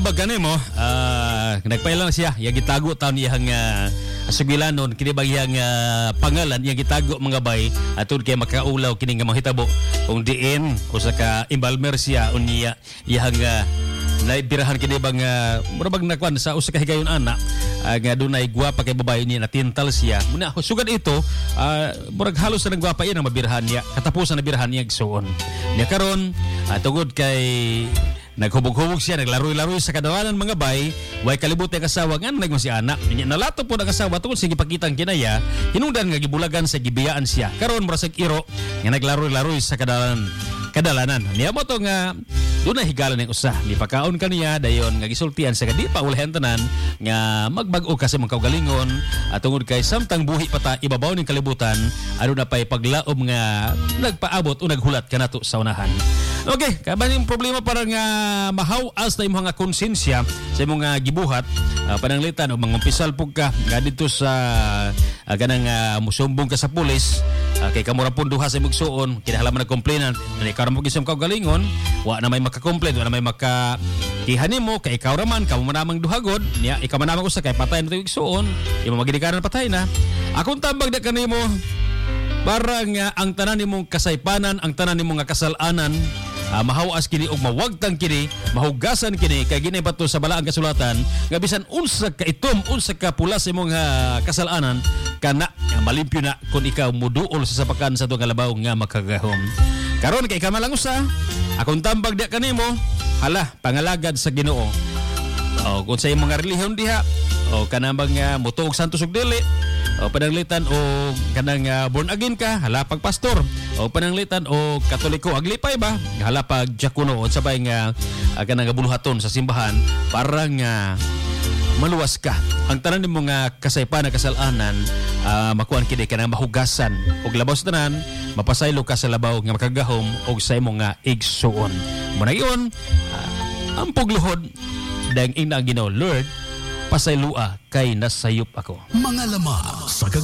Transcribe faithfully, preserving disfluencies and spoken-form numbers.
Bagani mo, uh, nagpailan siya, yung gitago taon iyang uh, sugilanon, kini bagyang uh, pangalan, yung gitago mga bay, atun kay makaulaw, kini nga mahitabo, kung diin, kung sa ka imbalmer siya, unya, iyang uh, naibirahan kini bang, uh, murabag nakwan sa usa ka higayon anak, uh, nga dunay gwapa kay babae niya, natintal siya, muna, sugad ito, uh, murag halos na nagwapa iyan ang mabirahan niya, katapusan na birahan niya, gsuon. Niya karon, uh, tungod kay naghubog-hubog siya, naglaro-laro sa kadalanan mga bay, way kalibuti ang kasawa, nga nagmo si anak. Nalato po ang kasawa, tungkol sa gipakitang kinaya, hinungdan nga gibulagan sa gibiyaan siya. Karon murasag iro, nga naglaro-laro sa kadalanan. kadalanan. Niya mo to nga, doon na higalan ng usa. Ni pagkaon ka niya, dayon nga gisultian sa kadi pa ulahan tanan, nga magbag-o kasi mga kaugalingon, at tungod kay samtang buhi pata ibabaw ng kalibutan, ano na pa'y paglaom nga nagpaabot o naghulat ka na to sa unahan. Okay, kaban yung problema para nga mahawas na yung mga konsensya sa imong nga gibuhat, uh, pananglitan o mangumpisal po ka nga dito sa uh, ganang uh, musumbong ka sa pulis, uh, kay kamura po duha sa imong suon, kinahalaman na complainant, na ikaw na mo gisam kaugalingon, wa na may makakomplain, wa na may maka kihanin mo, kay ikaw raman, kamo manamang duhagod, niya, ikaw manamang usa kay patay na ito yung suon, yung magidikaran patay na. Akong tambag na kanimo, para nga ang tanan nimong kasaypanan, ang tanan nimong nga kasalanan, uh, mahawas kini og mawagtang kini, mahugasan kini kay ginay bato sa balaang kasulatan nga bisan unsa ka itom, unsa ka pula sa imong uh, kasalanan kana uh, malimpyo na kung ikaw muduol sa sapakan sa tuong kalabaw nga makagahom. Karon kay kamalang usa, akong tambag dia kanimo, hala pangalagad sa Ginoo. O kung sa imong mga relihiyon diha, o kanang nga mutuog santos ug dili, o pananglitan o kanang uh, born again ka, hala pag pastor, o pananglitan o katoliko aglipay ba, hala pag diakono o sabay nga uh, kanang buluhaton sa simbahan para nga maluwas ka. Ang tanan nimo nga kasaypanan kasalanan, uh, makuan kini kanang mahugasan og labaw sa tanan, mapasaylo ka sa labaw nga makagahom og sa imong nga igsuon. Muna yun, uh, ang pugluhod dahil ina ang Ginoo, Lord, pasaylua kay nasayop ako. Mga lamang sa